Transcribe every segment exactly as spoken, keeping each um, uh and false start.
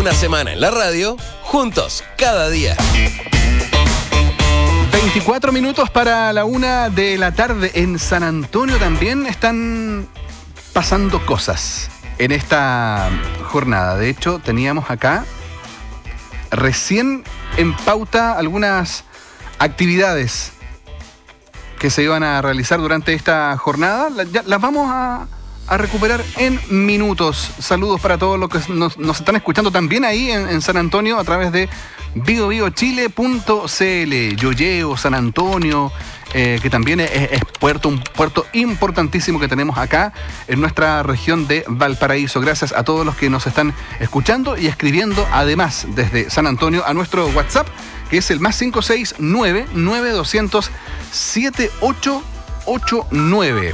Una semana en la radio, juntos, cada día. veinticuatro minutos para la una de la tarde. En San Antonio también están pasando cosas en esta jornada. De hecho, teníamos acá recién en pauta algunas actividades que se iban a realizar durante esta jornada. Ya las vamos a, a recuperar en minutos. Saludos para todos los que nos, nos están escuchando también ahí en, en San Antonio a través de bio bio chile punto c l. Yoyeo, San Antonio, eh, que también es, es puerto, un puerto importantísimo que tenemos acá en nuestra región de Valparaíso. Gracias a todos los que nos están escuchando y escribiendo, además, desde San Antonio a nuestro WhatsApp, que es el más cinco seis nueve, nueve dos cero cero, siete ocho ocho nueve.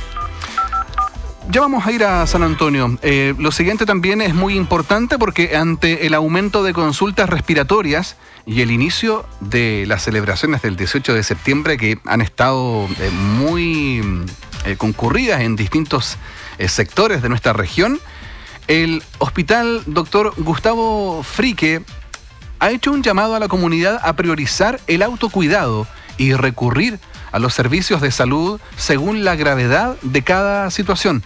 Ya vamos a ir a San Antonio. Eh, lo siguiente también es muy importante porque ante el aumento de consultas respiratorias y el inicio de las celebraciones del dieciocho de septiembre, que han estado eh, muy eh, concurridas en distintos eh, sectores de nuestra región, el Hospital Doctor Gustavo Frique ha hecho un llamado a la comunidad a priorizar el autocuidado y recurrir a los servicios de salud según la gravedad de cada situación.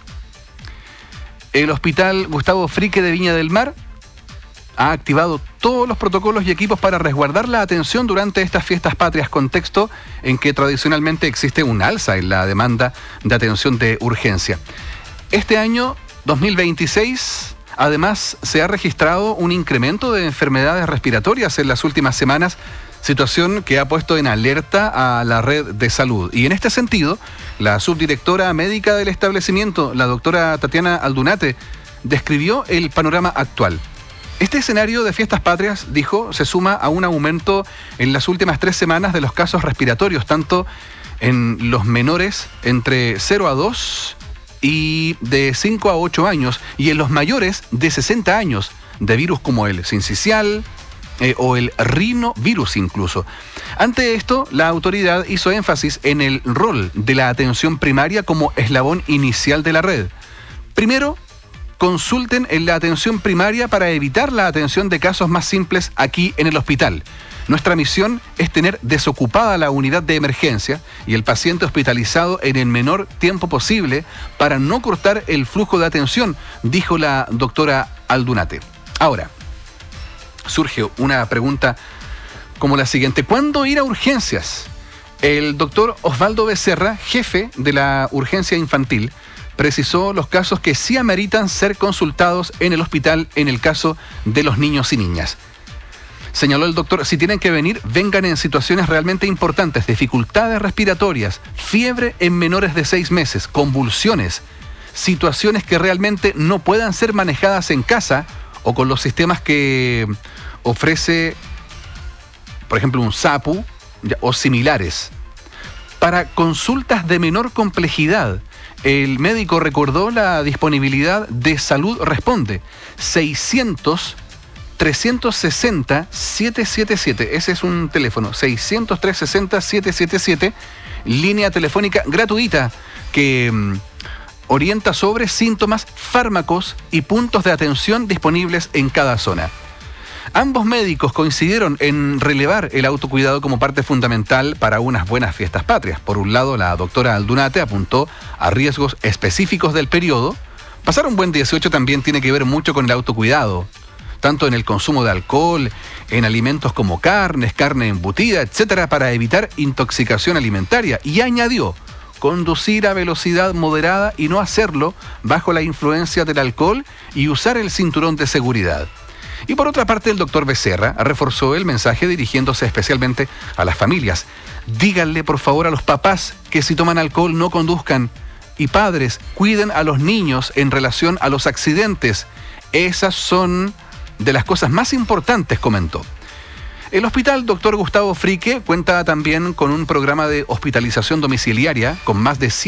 El Hospital Gustavo Frique de Viña del Mar ha activado todos los protocolos y equipos para resguardar la atención durante estas fiestas patrias, contexto en que tradicionalmente existe un alza en la demanda de atención de urgencia. Este año dos mil veintiséis, además, se ha registrado un incremento de enfermedades respiratorias en las últimas semanas, situación que ha puesto en alerta a la red de salud. Y en este sentido, la subdirectora médica del establecimiento, la doctora Tatiana Aldunate, describió el panorama actual. Este escenario de fiestas patrias, dijo, se suma a un aumento en las últimas tres semanas de los casos respiratorios, tanto en los menores entre cero a dos y de cinco a ocho años, y en los mayores de sesenta años, de virus como el sincicial, Eh, o el rinovirus incluso. Ante esto, la autoridad hizo énfasis en el rol de la atención primaria como eslabón inicial de la red. Primero, consulten en la atención primaria para evitar la atención de casos más simples aquí en el hospital. Nuestra misión es tener desocupada la unidad de emergencia y el paciente hospitalizado en el menor tiempo posible para no cortar el flujo de atención, dijo la doctora Aldunate. Ahora, surge una pregunta como la siguiente: ¿cuándo ir a urgencias? El doctor Osvaldo Becerra, jefe de la urgencia infantil, precisó los casos que sí ameritan ser consultados en el hospital en el caso de los niños y niñas. Señaló el doctor, si tienen que venir, vengan en situaciones realmente importantes, dificultades respiratorias, fiebre en menores de seis meses, convulsiones, situaciones que realmente no puedan ser manejadas en casa o con los sistemas que ofrece, por ejemplo, un SAPU o similares. Para consultas de menor complejidad, el médico recordó la disponibilidad de Salud Responde, seiscientos, trescientos sesenta, setecientos setenta y siete. Ese es un teléfono, seiscientos, trescientos sesenta, setecientos setenta y siete, línea telefónica gratuita que orienta sobre síntomas, fármacos y puntos de atención disponibles en cada zona. Ambos médicos coincidieron en relevar el autocuidado como parte fundamental para unas buenas fiestas patrias. Por un lado, la doctora Aldunate apuntó a riesgos específicos del periodo. Pasar un buen dieciocho también tiene que ver mucho con el autocuidado, tanto en el consumo de alcohol, en alimentos como carnes, carne embutida, etcétera, para evitar intoxicación alimentaria. Y añadió, conducir a velocidad moderada y no hacerlo bajo la influencia del alcohol y usar el cinturón de seguridad. Y por otra parte, el doctor Becerra reforzó el mensaje dirigiéndose especialmente a las familias. Díganle por favor a los papás que si toman alcohol no conduzcan. Y padres, cuiden a los niños en relación a los accidentes. Esas son de las cosas más importantes, comentó. El Hospital Doctor Gustavo Frique cuenta también con un programa de hospitalización domiciliaria con más de